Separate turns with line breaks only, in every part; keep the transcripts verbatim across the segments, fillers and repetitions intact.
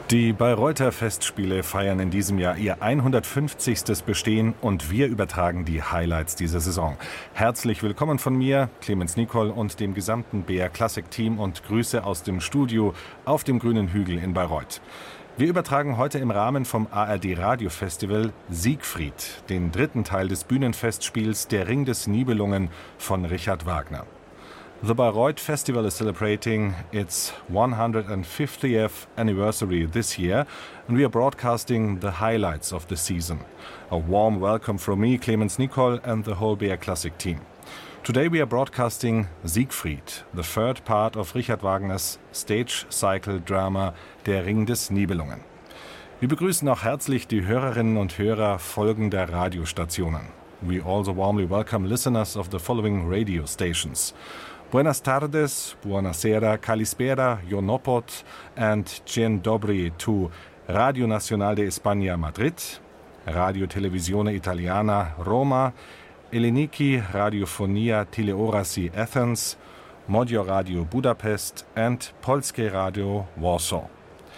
Die Bayreuther Festspiele feiern in diesem Jahr ihr hundertfünfzigstes Bestehen und wir übertragen die Highlights dieser Saison. Herzlich willkommen von mir, Clemens Nicol und dem gesamten B R Classic Team und Grüße aus dem Studio auf dem Grünen Hügel in Bayreuth. Wir übertragen heute im Rahmen vom A R D Radio Festival Siegfried, den dritten Teil des Bühnenfestspiels Der Ring des Nibelungen von Richard Wagner. The Bayreuth Festival is celebrating its one hundred fiftieth anniversary this year, and we are broadcasting the highlights of the season. A warm welcome from me, Clemens Nicol, and the whole B R Classic team. Today we are broadcasting Siegfried, the third part of Richard Wagners stage cycle drama Der Ring des Nibelungen. Wir begrüßen auch herzlich die Hörerinnen und Hörer folgender Radiostationen. We also warmly welcome listeners of the following radio stations. Buenas tardes, buonasera, kalispera, jonopot and dzień dobry to Radio Nacional de España Madrid, Radio Televisione Italiana Roma, Eleniki Radiofonia Teleorasi Athens, Modio Radio Budapest and Polskie Radio Warsaw.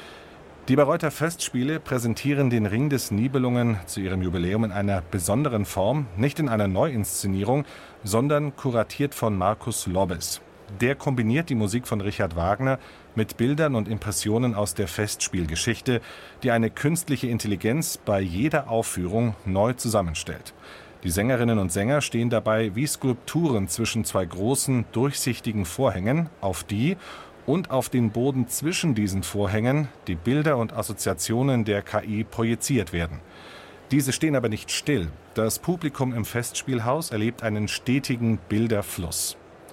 Die Bayreuther Festspiele präsentieren den Ring des Nibelungen zu ihrem Jubiläum in einer besonderen Form, nicht in einer Neuinszenierung, sondern kuratiert von Markus Lobbes. Der kombiniert die Musik von Richard Wagner mit Bildern und Impressionen aus der Festspielgeschichte, die eine künstliche Intelligenz bei jeder Aufführung neu zusammenstellt. Die Sängerinnen und Sänger stehen dabei wie Skulpturen zwischen zwei großen, durchsichtigen Vorhängen, auf die und auf den Boden zwischen diesen Vorhängen die Bilder und Assoziationen der K I projiziert werden. Diese stehen aber nicht still. Das Publikum im Festspielhaus erlebt einen stetigen Bilderfluss.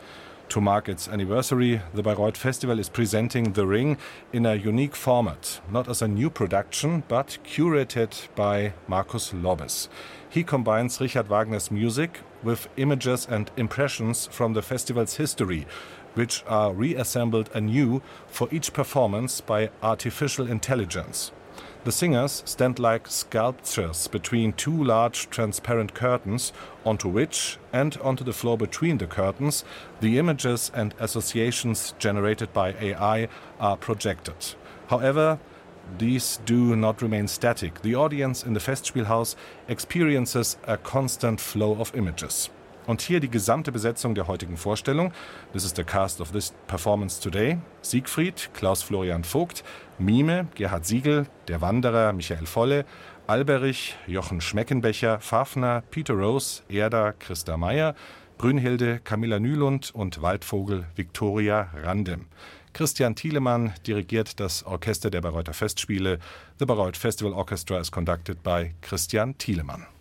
To mark its anniversary, the Bayreuth Festival is presenting The Ring in a unique format, not as a new production, but curated by Markus Lobbes. He combines Richard Wagner's music with images and impressions from the festival's history, which are reassembled anew for each performance by artificial intelligence. The singers stand like sculptures between two large transparent curtains, onto which, and onto the floor between the curtains, the images and associations generated by A I are projected. However, these do not remain static. The audience in the Festspielhaus experiences a constant flow of images. Und hier die gesamte Besetzung der heutigen Vorstellung. This is the cast of this performance today. Siegfried, Klaus-Florian Vogt, Mime, Gerhard Siegel, Der Wanderer, Michael Volle, Alberich, Jochen Schmeckenbecher, Fafner, Peter Rose, Erda, Christa Meyer, Brünnhilde, Camilla Nylund und Waldvogel, Viktoria Randem. Christian Thielemann dirigiert das Orchester der Bayreuther Festspiele. The Bayreuth Festival Orchestra is conducted by Christian Thielemann.